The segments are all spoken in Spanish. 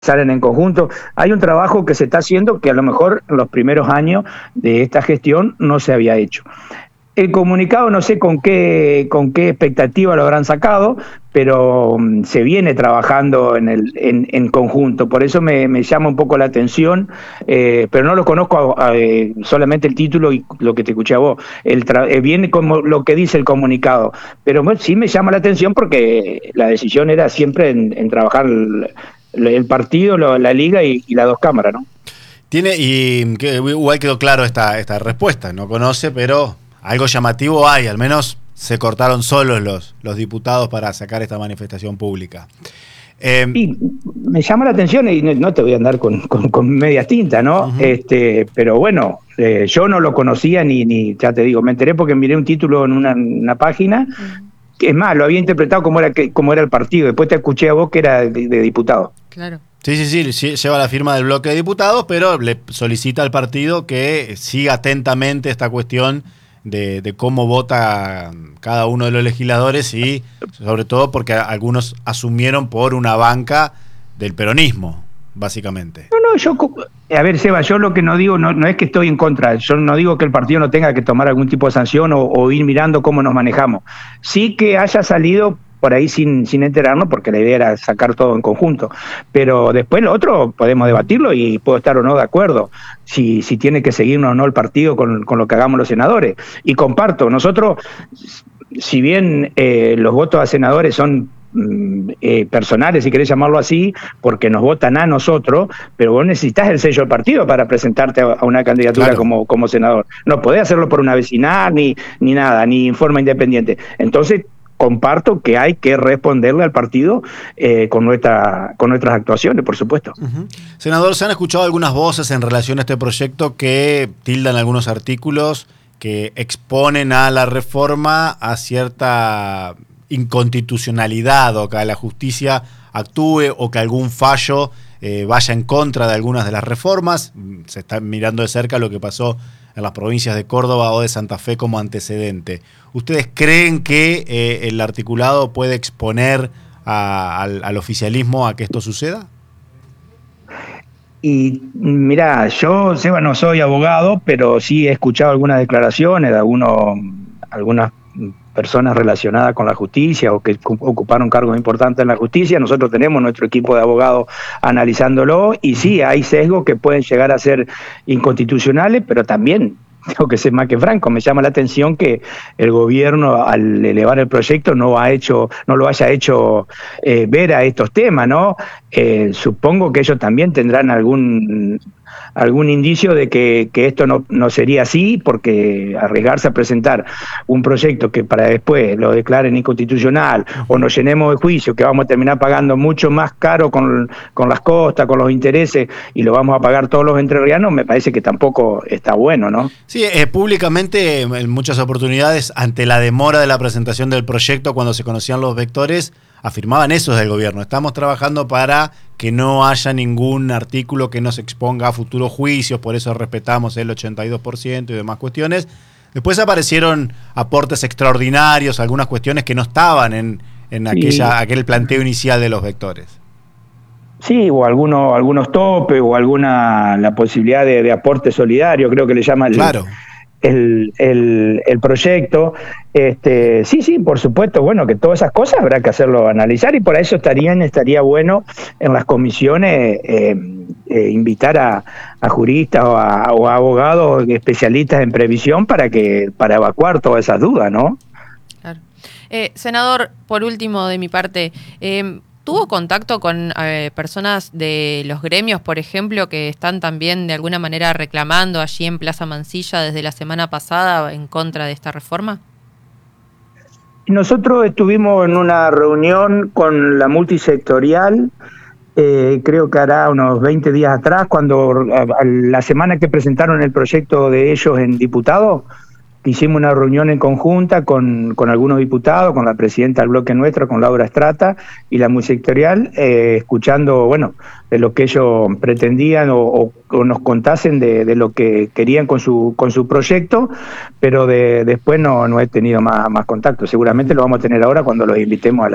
salen en conjunto. Hay un trabajo que se está haciendo que a lo mejor en los primeros años de esta gestión no se había hecho. El comunicado no sé con qué expectativa lo habrán sacado, pero se viene trabajando en conjunto. Por eso me llama un poco la atención, pero no lo conozco solamente el título y lo que te escuché a vos. Viene como lo que dice el comunicado, pero bueno, sí me llama la atención porque la decisión era siempre en trabajar el partido, la liga y las dos cámaras, ¿no? Igual quedó claro esta respuesta, no conoce, pero algo llamativo hay, al menos se cortaron solos los diputados para sacar esta manifestación pública. Y me llama la atención, y no te voy a andar con medias tintas, ¿no? Uh-huh. Pero bueno, yo no lo conocía ni ya te digo, me enteré porque miré un título en una página. Es más, lo había interpretado como era el partido. Después te escuché a vos que era de diputado. Claro. Sí, lleva la firma del bloque de diputados, pero le solicita al partido que siga atentamente esta cuestión de cómo vota cada uno de los legisladores y sobre todo porque algunos asumieron por una banca del peronismo, básicamente. A ver, Seba, yo lo que no digo no es que estoy en contra, yo no digo que el partido no tenga que tomar algún tipo de sanción o ir mirando cómo nos manejamos. Sí que haya salido por ahí sin enterarnos, porque la idea era sacar todo en conjunto. Pero después lo otro podemos debatirlo y puedo estar o no de acuerdo, si tiene que seguirnos o no el partido con lo que hagamos los senadores. Y comparto, nosotros, si bien los votos a senadores son personales, si querés llamarlo así, porque nos votan a nosotros, pero vos necesitas el sello del partido para presentarte a una candidatura, claro, como senador. No podés hacerlo por una vecinal, ni nada, ni en forma independiente. Entonces, comparto que hay que responderle al partido con nuestras actuaciones, por supuesto. Uh-huh. Senador, ¿se han escuchado algunas voces en relación a este proyecto que tildan algunos artículos que exponen a la reforma a cierta inconstitucionalidad o que la justicia actúe o que algún fallo vaya en contra de algunas de las reformas? Se está mirando de cerca lo que pasó en las provincias de Córdoba o de Santa Fe como antecedente. ¿Ustedes creen que el articulado puede exponer al oficialismo a que esto suceda? Y mira, yo, Seba, no soy abogado, pero sí he escuchado algunas declaraciones de algunas personas relacionadas con la justicia o que ocuparon cargos importantes en la justicia. Nosotros tenemos nuestro equipo de abogados analizándolo y sí, hay sesgos que pueden llegar a ser inconstitucionales, pero también tengo que ser más que franco, me llama la atención que el gobierno al elevar el proyecto no lo haya hecho ver a estos temas, ¿no? Supongo que ellos también tendrán algún indicio de que esto no sería así, porque arriesgarse a presentar un proyecto que para después lo declaren inconstitucional o nos llenemos de juicio, que vamos a terminar pagando mucho más caro con las costas, con los intereses, y lo vamos a pagar todos los entrerrianos, me parece que tampoco está bueno, ¿no? Sí, públicamente en muchas oportunidades, ante la demora de la presentación del proyecto, cuando se conocían los vectores, afirmaban eso del gobierno. Estamos trabajando para que no haya ningún artículo que nos exponga a futuros juicios, por eso respetamos el 82% y demás cuestiones. Después aparecieron aportes extraordinarios, algunas cuestiones que no estaban en aquel planteo inicial de los vectores. Sí, o algunos topes, o la posibilidad de aporte solidario, creo que le llaman el proyecto. Sí, por supuesto, bueno, que todas esas cosas habrá que hacerlo analizar, y por eso estaría bueno en las comisiones invitar a juristas o a abogados especialistas en previsión para evacuar todas esas dudas, ¿no? Claro. Senador, por último de mi parte, ¿tuvo contacto con personas de los gremios, por ejemplo, que están también de alguna manera reclamando allí en Plaza Mansilla desde la semana pasada en contra de esta reforma? Nosotros estuvimos en una reunión con la multisectorial, creo que hará unos 20 días atrás, cuando la semana que presentaron el proyecto de ellos en diputados, hicimos una reunión en conjunta con algunos diputados, con la presidenta del bloque nuestro, con Laura Strata, y la multisectorial, escuchando, bueno, de lo que ellos pretendían o nos contasen de lo que querían con su proyecto, pero después no he tenido más contacto. Seguramente lo vamos a tener ahora cuando los invitemos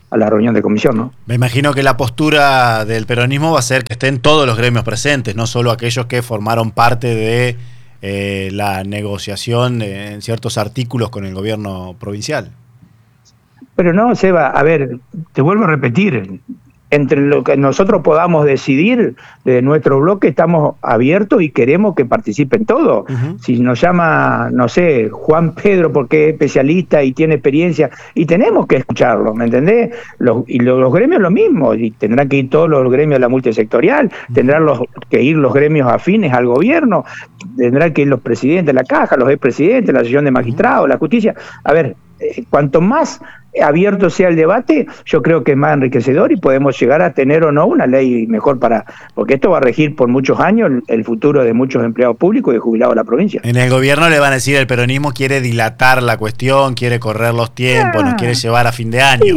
la reunión de comisión, ¿no? Me imagino que la postura del peronismo va a ser que estén todos los gremios presentes, no solo aquellos que formaron parte de la negociación en ciertos artículos con el gobierno provincial. Pero no, Seba, a ver, te vuelvo a repetir, entre lo que nosotros podamos decidir de nuestro bloque estamos abiertos y queremos que participen todos. Si nos llama, no sé, Juan Pedro porque es especialista y tiene experiencia, y tenemos que escucharlo, ¿me entendés? Los gremios lo mismo, y tendrán que ir todos los gremios de la multisectorial, tendrán que ir los gremios afines al gobierno, tendrán que ir los presidentes de la Caja, los expresidentes, la Asociación de Magistrados, la Justicia. A ver, cuanto más abierto sea el debate, yo creo que es más enriquecedor y podemos llegar a tener o no una ley mejor porque esto va a regir por muchos años el futuro de muchos empleados públicos y jubilados de la provincia. En el gobierno le van a decir el peronismo quiere dilatar la cuestión, quiere correr los tiempos, nos quiere llevar a fin de año.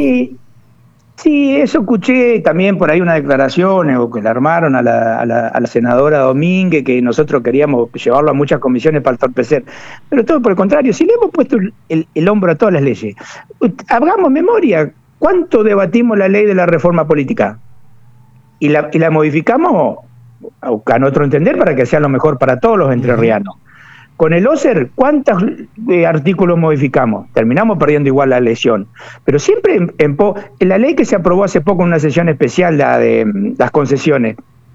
Sí, eso escuché también por ahí unas declaraciones o que le armaron a la senadora Domínguez, que nosotros queríamos llevarlo a muchas comisiones para entorpecer, pero todo por el contrario, si le hemos puesto el hombro a todas las leyes, hagamos memoria, ¿cuánto debatimos la ley de la reforma política? Y la modificamos, a nuestro entender, para que sea lo mejor para todos los entrerrianos. Con el OSER, ¿cuántos artículos modificamos? Terminamos perdiendo igual la elección. Pero siempre en la ley que se aprobó hace poco en una sesión especial, la de las concesiones,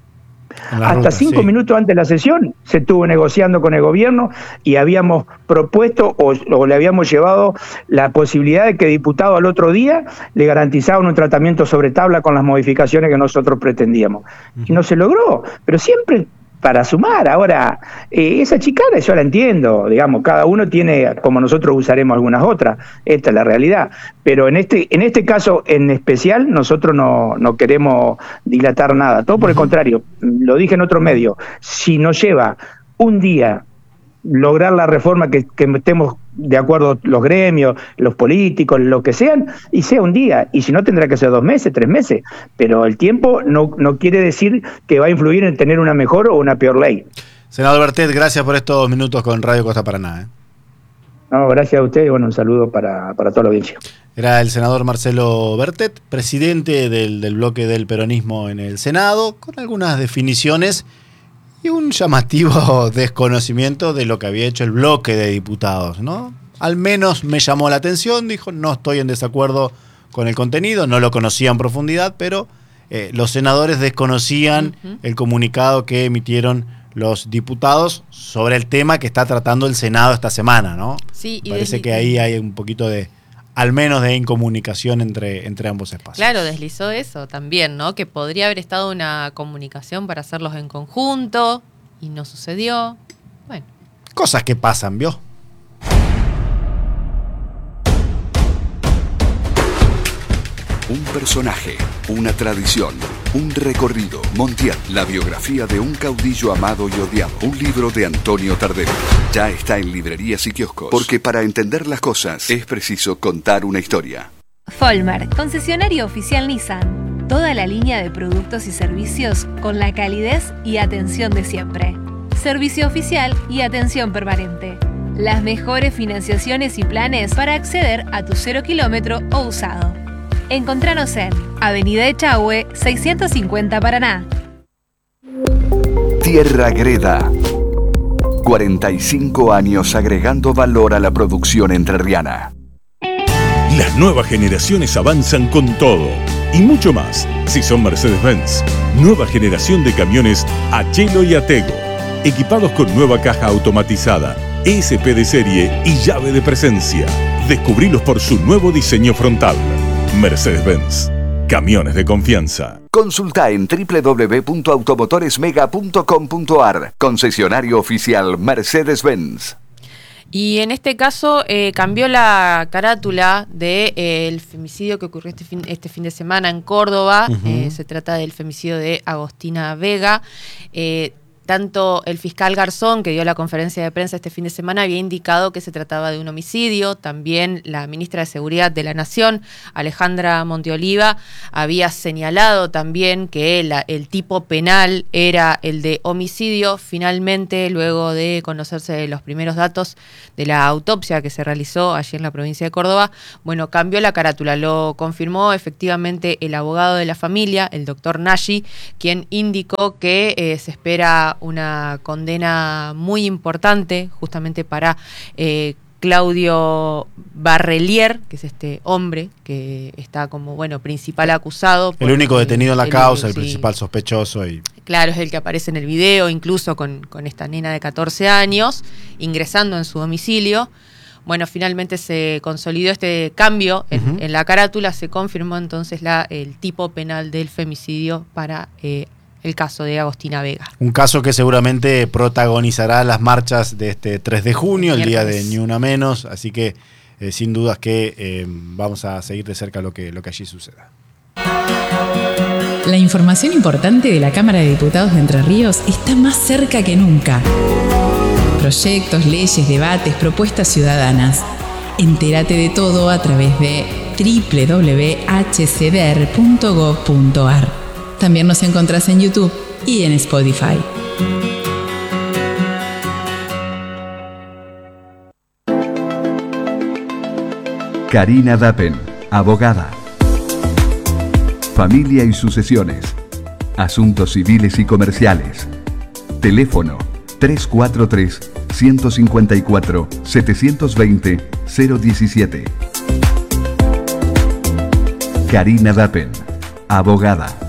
hasta 5 minutos antes de la sesión se estuvo negociando con el gobierno y habíamos propuesto o le habíamos llevado la posibilidad de que diputado al otro día le garantizaban un tratamiento sobre tabla con las modificaciones que nosotros pretendíamos. Y no se logró, pero siempre para sumar. Ahora, esa chicana yo la entiendo, digamos, cada uno tiene, como nosotros usaremos algunas otras, esta es la realidad, pero en este caso en especial nosotros no queremos dilatar nada, todo por el contrario, lo dije en otro medio, si nos lleva un día lograr la reforma que estemos de acuerdo los gremios, los políticos, lo que sean, y sea un día, y si no tendrá que ser 2 meses, 3 meses, pero el tiempo no quiere decir que va a influir en tener una mejor o una peor ley. Senador Bertet, gracias por estos minutos con Radio Costa Paraná. No, gracias a usted y bueno, un saludo para toda la audiencia. Era el senador Marcelo Bertet, presidente del bloque del peronismo en el Senado, con algunas definiciones y un llamativo desconocimiento de lo que había hecho el bloque de diputados, ¿no? Al menos me llamó la atención, dijo, no estoy en desacuerdo con el contenido, no lo conocía en profundidad, pero los senadores desconocían el comunicado que emitieron los diputados sobre el tema que está tratando el Senado esta semana, ¿no? Sí, y parece que ahí hay un poquito de, al menos de incomunicación entre ambos espacios. Claro, deslizó eso también, ¿no? Que podría haber estado una comunicación para hacerlos en conjunto y no sucedió. Bueno. Cosas que pasan, ¿vio? Un personaje, una tradición, un recorrido, Montiel, la biografía de un caudillo amado y odiado. Un libro de Antonio Tardelli. Ya está en librerías y kioscos, porque para entender las cosas es preciso contar una historia. Folmar, concesionario oficial Nissan. Toda la línea de productos y servicios con la calidez y atención de siempre. Servicio oficial y atención permanente. Las mejores financiaciones y planes para acceder a tu 0 kilómetro o usado. Encontranos en Avenida Echagüe, 650 Paraná. Tierra Greda. 45 años agregando valor a la producción entrerriana. Las nuevas generaciones avanzan con todo y mucho más. Si son Mercedes-Benz, nueva generación de camiones Achelo y Atego, equipados con nueva caja automatizada, ESP de serie y llave de presencia. Descubrilos por su nuevo diseño frontal. Mercedes-Benz. Camiones de confianza. Consulta en www.automotoresmega.com.ar. Concesionario oficial Mercedes-Benz. Y en este caso cambió la carátula del femicidio que ocurrió este fin de semana en Córdoba. Se trata del femicidio de Agostina Vega. Tanto el fiscal Garzón, que dio la conferencia de prensa este fin de semana, había indicado que se trataba de un homicidio. También la ministra de Seguridad de la Nación, Alejandra Monteoliva, había señalado también que el tipo penal era el de homicidio. Finalmente, luego de conocerse los primeros datos de la autopsia que se realizó allí en la provincia de Córdoba, bueno, cambió la carátula. Lo confirmó efectivamente el abogado de la familia, el doctor Nagy, quien indicó que se espera una condena muy importante justamente para Claudio Barrelier, que es este hombre que está como, bueno, principal acusado. El único detenido en la causa, el principal sospechoso. Claro, es el que aparece en el video, incluso con esta nena de 14 años, ingresando en su domicilio. Bueno, finalmente se consolidó este cambio en la carátula, se confirmó entonces el tipo penal del femicidio para el caso de Agostina Vega. Un caso que seguramente protagonizará las marchas de este 3 de junio, el día de Ni Una Menos, así que sin dudas que vamos a seguir de cerca lo que allí suceda. La información importante de la Cámara de Diputados de Entre Ríos está más cerca que nunca. Proyectos, leyes, debates, propuestas ciudadanas. Entérate de todo a través de www.hcder.gov.ar. También nos encontrás en YouTube y en Spotify. Karina Dappen, abogada. Familia y sucesiones. Asuntos civiles y comerciales. Teléfono 343-154-720-017. Karina Dappen, abogada.